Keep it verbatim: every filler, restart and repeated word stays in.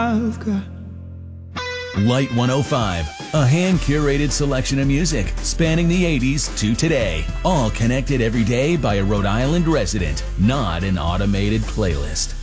I've got. Light one oh five, a hand-curated selection of music spanning the eighties to today. All connected every day by a Rhode Island resident, not an automated playlist.